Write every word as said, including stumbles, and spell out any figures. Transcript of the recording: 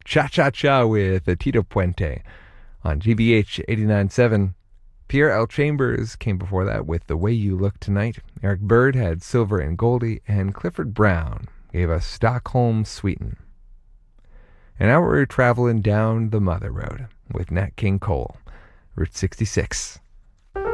Cha Cha Cha with Tito Puente on G B H eighty-nine point seven. Pierre L. Chambers came before that with The Way You Look Tonight. Eric Bird had Silver and Goldie, and Clifford Brown gave us Stockholm Sweeten. And now we're traveling down the Mother Road with Nat King Cole, Route sixty-six.